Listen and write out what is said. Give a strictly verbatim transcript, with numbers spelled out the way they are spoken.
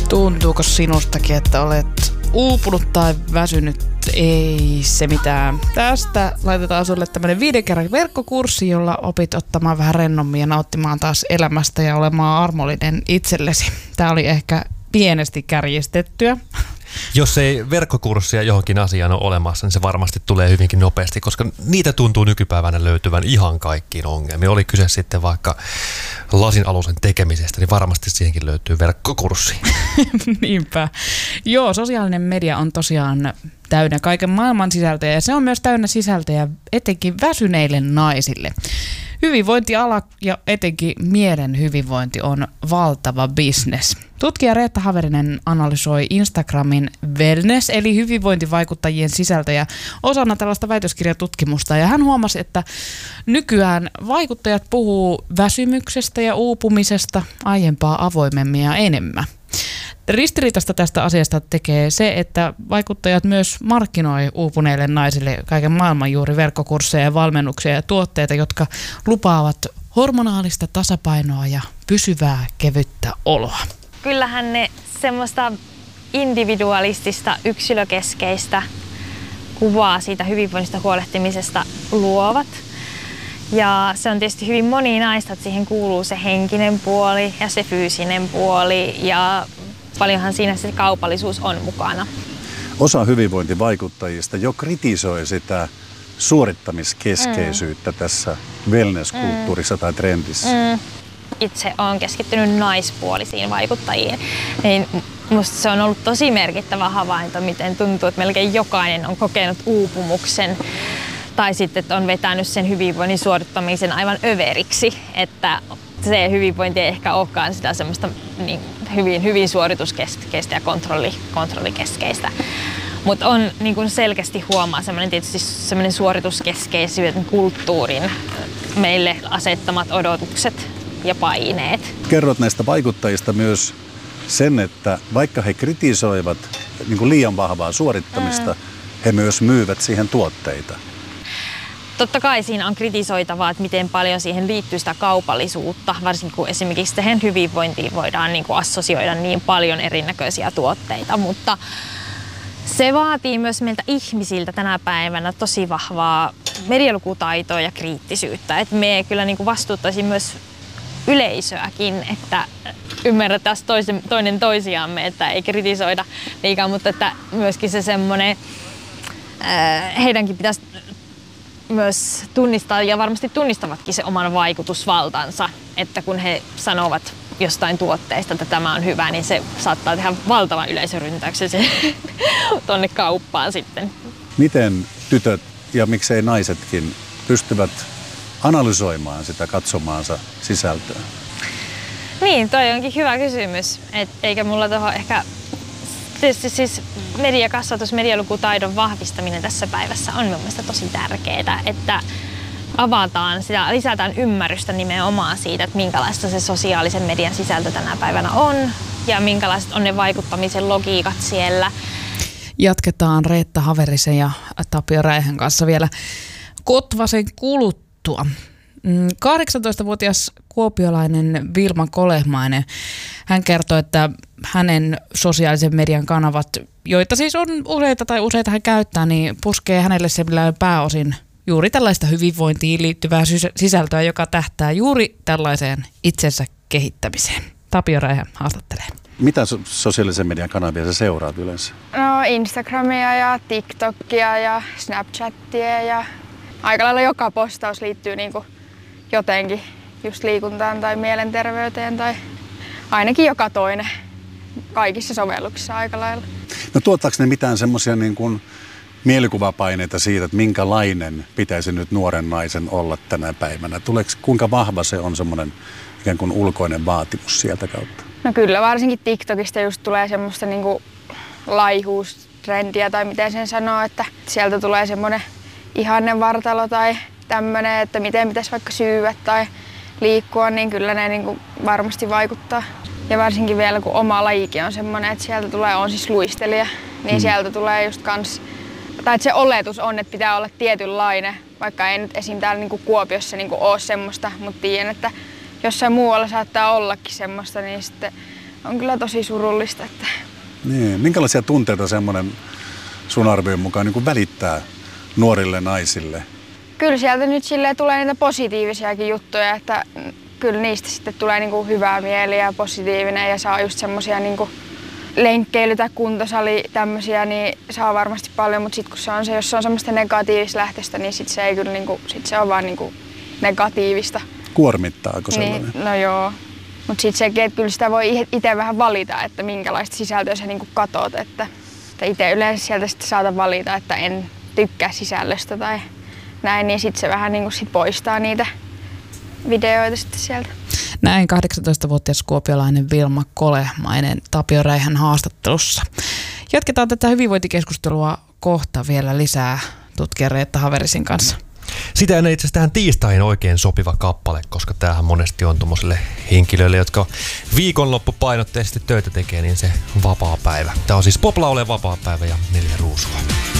Tuntuuko sinustakin, että olet uupunut tai väsynyt? Ei se mitään. Tästä laitetaan sulle tämmönen viiden kerran verkkokurssi, jolla opit ottamaan vähän rennommin ja nauttimaan taas elämästä ja olemaan armollinen itsellesi. Tää oli ehkä pienesti kärjistettyä. Jos ei verkkokurssia johonkin asiaan ole olemassa, niin se varmasti tulee hyvinkin nopeasti, koska niitä tuntuu nykypäivänä löytyvän ihan kaikkiin ongelmiin. Oli kyse sitten vaikka lasin alusen tekemisestä, niin varmasti siihenkin löytyy verkkokurssi. Niinpä. Joo, sosiaalinen media on tosiaan täynnä kaiken maailman sisältöjä ja se on myös täynnä sisältöjä etenkin väsyneille naisille. Hyvinvointiala ja etenkin mielen hyvinvointi on valtava business. Tutkija Reetta Haverinen analysoi Instagramin wellness eli hyvinvointivaikuttajien sisältöjä osana tällaista väitöskirjatutkimusta ja hän huomasi, että nykyään vaikuttajat puhuu väsymyksestä ja uupumisesta aiempaa avoimemmin ja enemmän. Ristiriitasta tästä asiasta tekee se, että vaikuttajat myös markkinoi uupuneille naisille kaiken maailman juuri verkkokursseja ja valmennuksia ja tuotteita, jotka lupaavat hormonaalista tasapainoa ja pysyvää kevyttä oloa. Kyllähän ne semmoista individualistista, yksilökeskeistä kuvaa siitä hyvinvoinnista huolehtimisesta luovat. Ja se on tietysti hyvin moninaista, että siihen kuuluu se henkinen puoli ja se fyysinen puoli ja paljonhan siinä se kaupallisuus on mukana. Osa hyvinvointivaikuttajista jo kritisoi sitä suorittamiskeskeisyyttä mm. tässä wellness-kulttuurissa mm. tai trendissä. Mm. Itse olen keskittynyt naispuolisiin vaikuttajiin, niin musta se on ollut tosi merkittävä havainto, miten tuntuu, että melkein jokainen on kokenut uupumuksen tai sitten että on vetänyt sen hyvinvoinnin suorittamisen aivan överiksi, että se hyvinvointi ei ehkä olekaan sitä semmoista niin hyvin, hyvin suorituskeskeistä ja kontrolli, kontrollikeskeistä. Mutta on niin kuin selkeästi huomaa semmoinen tietysti semmoinen suorituskeskeisyyden kulttuurin meille asettamat odotukset ja paineet. Kerrot näistä vaikuttajista myös sen, että vaikka he kritisoivat niin kuin liian vahvaa suorittamista, mm. he myös myyvät siihen tuotteita. Totta kai siinä on kritisoitavaa, että miten paljon siihen liittyy sitä kaupallisuutta, varsinkin kun esimerkiksi tähän hyvinvointiin voidaan niin kuin assosioida niin paljon erinäköisiä tuotteita, mutta se vaatii myös meiltä ihmisiltä tänä päivänä tosi vahvaa medialukutaitoa ja kriittisyyttä. Et me kyllä niin kuin vastuuttaisiin myös yleisöäkin, että ymmärretään toisen, toinen toisiamme, että ei kritisoida liikaa, mutta että myöskin se semmoinen, heidänkin pitäisi myös tunnistaa ja varmasti tunnistavatkin se oman vaikutusvaltansa, että kun he sanovat jostain tuotteesta, että tämä on hyvä, niin se saattaa tehdä valtavan yleisöryntäyksen tuonne kauppaan sitten. Miten tytöt ja miksei naisetkin pystyvät analysoimaan sitä katsomaansa sisältöä? Niin, toi onkin hyvä kysymys. Et eikä mulla tuohon ehkä... Tietysti siis mediakasvatus, medialukutaidon vahvistaminen tässä päivässä on mun mielestä tosi tärkeää, että avataan sitä, lisätään ymmärrystä nimenomaan siitä, että minkälaista se sosiaalisen median sisältö tänä päivänä on ja minkälaiset on ne vaikuttamisen logiikat siellä. Jatketaan Reetta Haverisen ja Tapio Räihän kanssa vielä Kotvasen kuluttua. kahdeksantoistavuotias kuopiolainen Vilma Kolehmainen, hän kertoi, että hänen sosiaalisen median kanavat, joita siis on useita tai useita hän käyttää, niin puskee hänelle semmoinen pääosin juuri tällaista hyvinvointiin liittyvää sisältöä, joka tähtää juuri tällaiseen itsensä kehittämiseen. Tapio Räihä haastattelee. Mitä sosiaalisen median kanavia sä seuraat yleensä? No Instagramia ja TikTokia ja Snapchatia ja aika lailla joka postaus liittyy niinku jotenkin just liikuntaan tai mielenterveyteen tai ainakin joka toinen kaikissa sovelluksissa aika lailla. No tuottaako ne mitään semmoisia niin kuin mielikuvapaineita siitä, että minkälainen pitäisi nyt nuoren naisen olla tänä päivänä? Tuleeko, kuinka vahva se on semmoinen ikään kuin ulkoinen vaatimus sieltä kautta? No kyllä, varsinkin TikTokista just tulee semmoista niin kuin laihuustrendiä tai miten sen sanoo, että sieltä tulee semmoinen ihanne vartalo tai tämmöinen, että miten pitäisi vaikka syyä tai liikkua, niin kyllä ne niin kuin varmasti vaikuttaa. Ja varsinkin vielä kun oma lajikin on semmoinen, että sieltä tulee, on siis luistelija, niin mm. sieltä tulee just kans, tai että se oletus on, että pitää olla tietynlainen, vaikka ei nyt esim. Täällä niin kuin Kuopiossa niin kuin ole semmoista, mutta tiedän, että jossain muualla saattaa ollakin semmoista, niin sitten on kyllä tosi surullista. Että... Niin. Minkälaisia tunteita semmoinen sun arvion mukaan niin kuin välittää nuorille naisille? Kyllä sieltä nyt silleen tulee niitä positiivisiakin juttuja, että kyllä niistä sitten tulee niinku hyvää mieliä ja positiivinen ja saa just semmosia niinku lenkkeily- tai kuntosali tämmösiä, niin saa varmasti paljon, mutta sitten kun se on se, jos se on semmoista negatiivista lähtöstä, niin sit se ei kyllä niinku, sit se on vaan niinku negatiivista. Kuormittaako sellainen? Niin, no joo. Mutta sitten sekin, että kyllä sitä voi itse vähän valita, että minkälaista sisältöä sä niinku katot, että, että itse yleensä sieltä sitten saatan valita, että en tykkää sisällöstä tai näin, niin sitten se vähän niinku sit poistaa niitä videoita sitten sieltä. Näin kahdeksantoistavuotias kuopiolainen Vilma Kolehmainen Tapio Räihän haastattelussa. Jatketaan tätä hyvinvointikeskustelua kohta vielä lisää tutkija Reetta Haverisin kanssa. Sitä ennen itse asiassa tähän tiistaihin oikein sopiva kappale, koska tämähän monesti on tuommoisille henkilöille, jotka viikonloppupainotteisesti töitä tekee, niin se vapaa päivä. Tämä on siis Poplaule vapaa päivä ja Neljä Ruusua.